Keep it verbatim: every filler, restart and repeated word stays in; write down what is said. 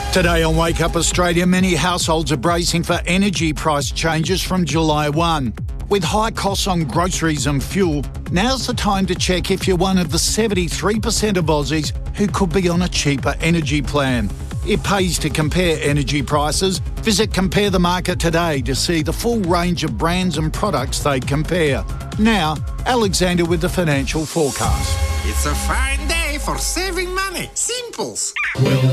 Today on Wake Up Australia, many households are bracing for energy price changes from July first. With high costs on groceries and fuel, now's the time to check if you're one of the seventy-three percent of Aussies who could be on a cheaper energy plan. It pays to compare energy prices. Visit Compare the Market today to see the full range of brands and products they compare. Now, Alexander with the financial forecast. It's a fine day for saving money. Simples. Well,